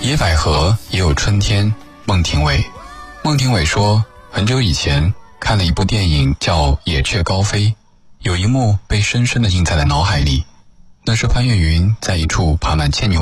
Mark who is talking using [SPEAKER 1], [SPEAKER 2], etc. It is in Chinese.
[SPEAKER 1] 野百合也有春天。孟庭苇说，很久以前看了一部电影叫《野雀高飞》，有一幕被深深地印在了脑海里，那是潘越云在一处爬满牵牛